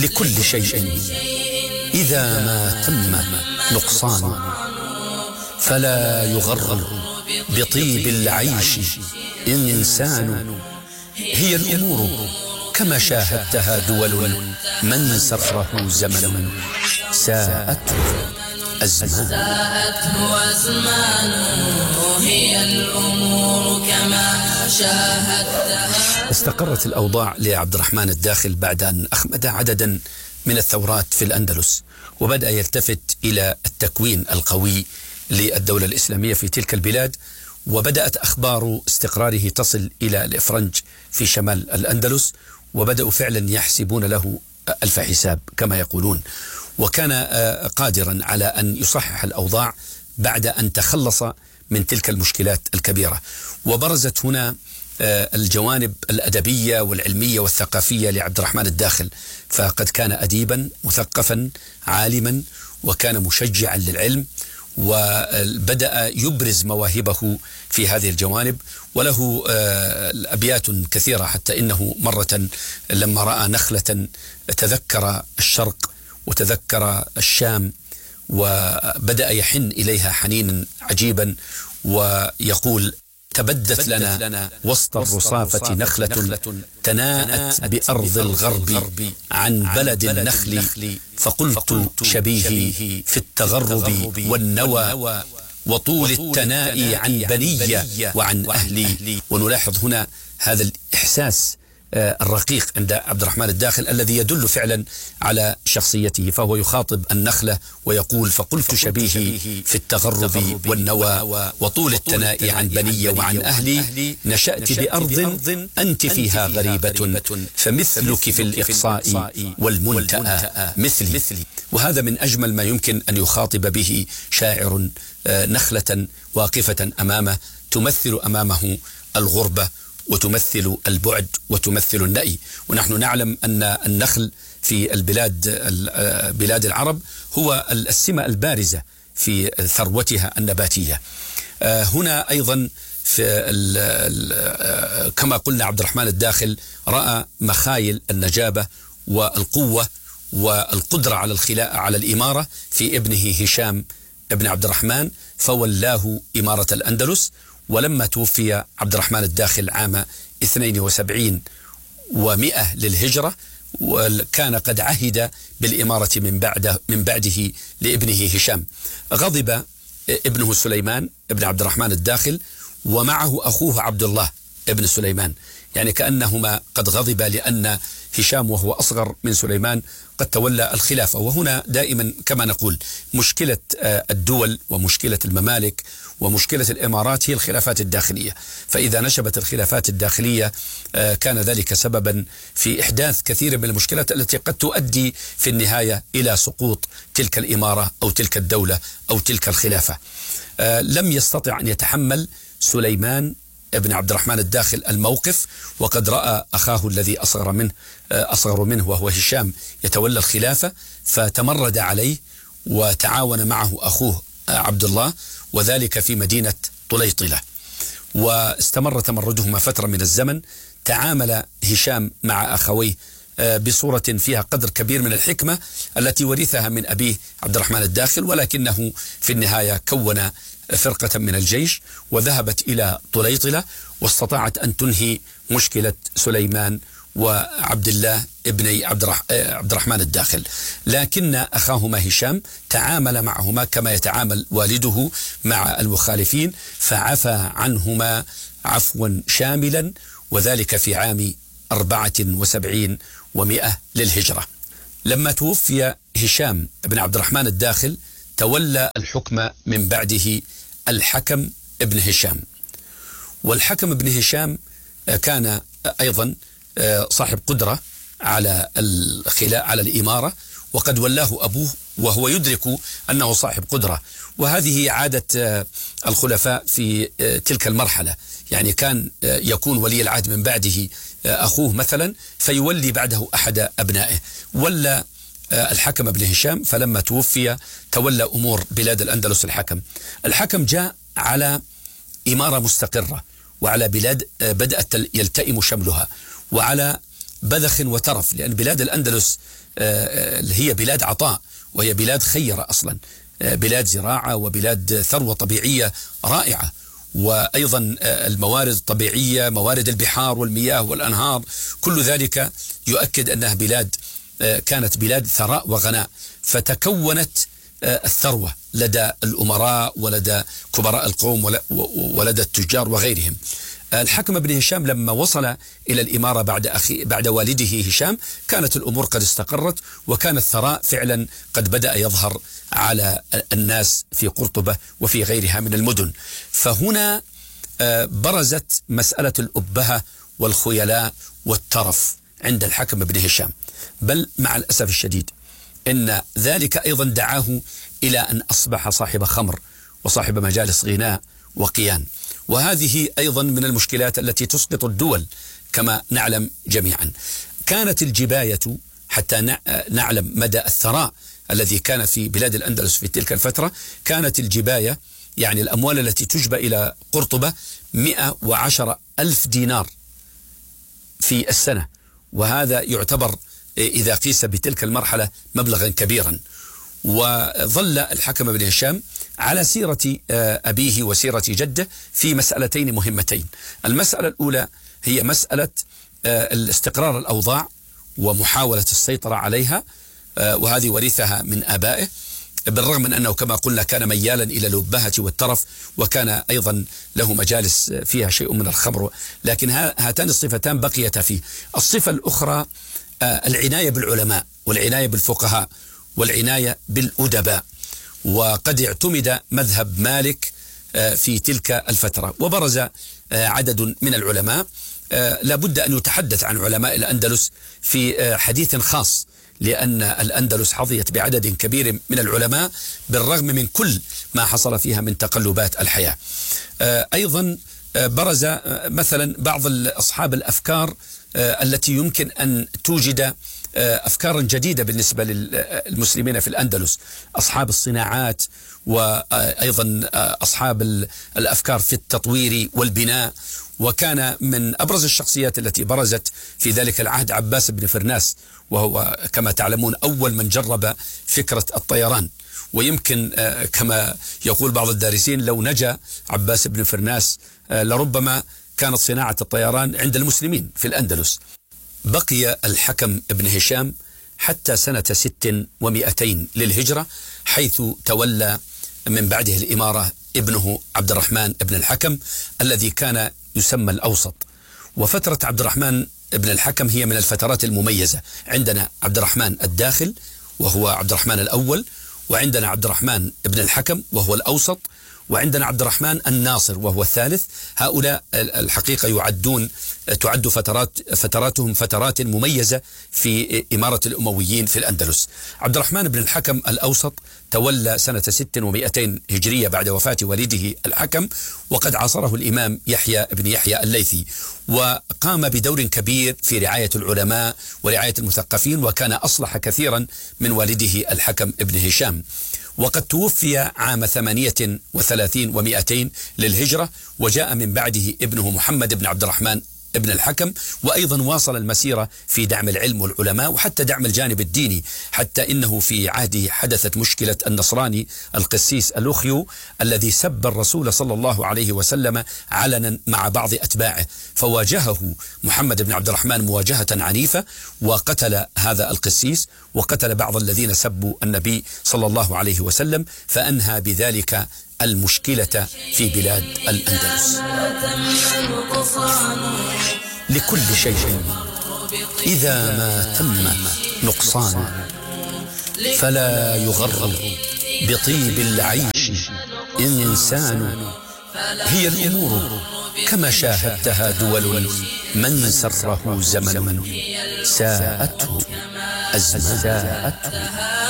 لكل شيء إذا ما تم نقصان، فلا يغر بطيب العيش إنسان. هي الأمور كما شاهدتها دول، من سره زمن ساءته أزمان. هي الأمور كما شاهدتها. استقرت الأوضاع لعبد الرحمن الداخل بعد أن أخمد عددا من الثورات في الأندلس، وبدأ يلتفت إلى التكوين القوي للدولة الإسلامية في تلك البلاد، وبدأت أخبار استقراره تصل إلى الإفرنج في شمال الأندلس، وبدأوا فعلا يحسبون له ألف حساب كما يقولون، وكان قادرا على أن يصحح الأوضاع بعد أن تخلص من تلك المشكلات الكبيرة. وبرزت هنا الجوانب الأدبية والعلمية والثقافية لعبد الرحمن الداخل، فقد كان أديبا مثقفا عالما، وكان مشجعا للعلم، وبدأ يبرز مواهبه في هذه الجوانب، وله أبيات كثيرة، حتى إنه مرة لما رأى نخلة تذكر الشرق وتذكر الشام، وبدأ يحن إليها حنينا عجيبا، ويقول: تبدت لنا وسط الرصافة نخلة تناءت بأرض الغرب عن بلد النخل، فقلت شبيهي في التغرب والنوى وطول التناء عن بنية وعن أهلي. ونلاحظ هنا هذا الإحساس الرقيق عند عبد الرحمن الداخل الذي يدل فعلا على شخصيته، فهو يخاطب النخلة ويقول: فقلت شبيهي في التغرب والنوى وطول التناء عن بني وعن أهلي، نشأت بأرض أنت فيها غريبة، فمثلك في الإقصاء والمنتأى مثلي. وهذا من أجمل ما يمكن أن يخاطب به شاعر نخلة واقفة أمامه، تمثل أمامه الغربة وتمثل البعد وتمثل النأي. ونحن نعلم أن النخل في بلاد العرب هو السمة البارزة في ثروتها النباتية. هنا أيضا كما قلنا عبد الرحمن الداخل رأى مخايل النجابة والقوة والقدرة على الإمارة في ابنه هشام ابن عبد الرحمن، فولاه إمارة الأندلس. ولما توفي عبد الرحمن الداخل عام 72 و100 للهجرة، وكان قد عهد بالإمارة من بعده لابنه هشام، غضب ابنه سليمان ابن عبد الرحمن الداخل ومعه أخوه عبد الله ابن سليمان، يعني كأنهما قد غضبا لأن هشام وهو أصغر من سليمان قد تولى الخلافة. وهنا دائما كما نقول مشكلة الدول ومشكلة الممالك ومشكلة الإمارات هي الخلافات الداخلية، فإذا نشبت الخلافات الداخلية كان ذلك سببا في إحداث كثير من المشكلات التي قد تؤدي في النهاية إلى سقوط تلك الإمارة أو تلك الدولة أو تلك الخلافة. لم يستطع أن يتحمل سليمان ابن عبد الرحمن الداخل الموقف، وقد رأى أخاه الذي أصغر منه وهو هشام يتولى الخلافة، فتمرد عليه وتعاون معه أخوه عبد الله، وذلك في مدينة طليطلة، واستمر تمردهما فترة من الزمن. تعامل هشام مع أخويه بصورة فيها قدر كبير من الحكمة التي ورثها من أبيه عبد الرحمن الداخل، ولكنه في النهاية كون فرقة من الجيش وذهبت إلى طليطلة، واستطاعت أن تنهي مشكلة سليمان وعبد الله ابني عبد الرحمن الداخل. لكن أخاهما هشام تعامل معهما كما يتعامل والده مع المخالفين، فعفى عنهما عفوا شاملا، وذلك في عام 74 و100 للهجرة. لما توفي هشام بن عبد الرحمن الداخل تولى الحكم من بعده الحكم ابن هشام، والحكم ابن هشام كان أيضا صاحب قدرة على الإمارة، وقد ولاه أبوه وهو يدرك أنه صاحب قدرة. وهذه عادة الخلفاء في تلك المرحلة، يعني كان يكون ولي العهد من بعده أخوه مثلا فيولي بعده أحد أبنائه. ولا الحكم ابن هشام، فلما توفي تولى أمور بلاد الأندلس الحكم جاء على إمارة مستقرة، وعلى بلاد بدأت يلتئم شملها، وعلى بذخ وترف، لأن بلاد الأندلس هي بلاد عطاء، وهي بلاد خيرة أصلا، بلاد زراعة وبلاد ثروة طبيعية رائعة، وأيضا الموارد الطبيعية، موارد البحار والمياه والأنهار، كل ذلك يؤكد أنها بلاد كانت بلاد ثراء وغناء. فتكونت الثروة لدى الأمراء ولدى كبراء القوم ولدى التجار وغيرهم. الحكم بن هشام لما وصل إلى الإمارة بعد والده هشام كانت الأمور قد استقرت، وكان الثراء فعلا قد بدأ يظهر على الناس في قرطبة وفي غيرها من المدن. فهنا برزت مسألة الأبهة والخيلاء والترف عند الحكم بن هشام، بل مع الأسف الشديد إن ذلك أيضا دعاه إلى أن أصبح صاحب خمر وصاحب مجالس غناء وقيان، وهذه أيضا من المشكلات التي تسقط الدول كما نعلم جميعا. كانت الجباية، حتى نعلم مدى الثراء الذي كان في بلاد الأندلس في تلك الفترة، كانت الجباية يعني الأموال التي تجبى إلى قرطبة 110,000 دينار في السنة، وهذا يعتبر إذا قيس بتلك المرحلة مبلغا كبيرا. وظل الحكم بن هشام على سيرة أبيه وسيرة جده في مسألتين مهمتين. المسألة الأولى هي مسألة الاستقرار الأوضاع ومحاولة السيطرة عليها، وهذه ورثها من آبائه، بالرغم من أنه كما قلنا كان ميالا إلى الأبهة والترف، وكان أيضا له مجالس فيها شيء من الخمر، لكن هاتان الصفتان بقيتا فيه. الصفة الأخرى العناية بالعلماء والعناية بالفقهاء والعناية بالأدباء، وقد اعتمد مذهب مالك في تلك الفترة، وبرز عدد من العلماء. لابد أن يتحدث عن علماء الأندلس في حديث خاص، لأن الأندلس حظيت بعدد كبير من العلماء بالرغم من كل ما حصل فيها من تقلبات الحياة. أيضا برز مثلا بعض أصحاب الأفكار التي يمكن أن توجد أفكارا جديدة بالنسبة للمسلمين في الأندلس، أصحاب الصناعات، وأيضا أصحاب الأفكار في التطوير والبناء. وكان من أبرز الشخصيات التي برزت في ذلك العهد عباس بن فرناس، وهو كما تعلمون أول من جرب فكرة الطيران. ويمكن كما يقول بعض الدارسين لو نجا عباس بن فرناس لربما كانت صناعة الطيران عند المسلمين في الأندلس. بقي الحكم ابن هشام حتى سنة 600 للهجرة، حيث تولى من بعده الإمارة ابنه عبد الرحمن ابن الحكم الذي كان يسمى الأوسط. وفترة عبد الرحمن ابن الحكم هي من الفترات المميزة. عندنا عبد الرحمن الداخل وهو عبد الرحمن الأول، وعندنا عبد الرحمن ابن الحكم وهو الأوسط، وعندنا عبد الرحمن الناصر وهو الثالث. هؤلاء الحقيقة تعد فتراتهم فترات مميزة في إمارة الأمويين في الأندلس. عبد الرحمن بن الحكم الأوسط تولى سنة 600 هجرية بعد وفاة والده الحكم، وقد عاصره الإمام يحيى بن يحيى الليثي، وقام بدور كبير في رعاية العلماء ورعاية المثقفين، وكان أصلح كثيرا من والده الحكم ابن هشام. وقد توفي عام 38 و200 للهجرة، وجاء من بعده ابنه محمد بن عبد الرحمن ابن الحكم، وأيضا واصل المسيرة في دعم العلم والعلماء وحتى دعم الجانب الديني، حتى إنه في عهده حدثت مشكلة النصراني القسيس الأخيو الذي سب الرسول صلى الله عليه وسلم علنا مع بعض أتباعه، فواجهه محمد بن عبد الرحمن مواجهة عنيفة، وقتل هذا القسيس وقتل بعض الذين سبوا النبي صلى الله عليه وسلم، فأنهى بذلك المشكلة في بلاد الأندلس. لكل شيء إذا ما تم نقصان، فلا يغر بطيب العيش إنسان. هي الأمور كما شاهدتها دول، من سره زمن ساءته أزمان.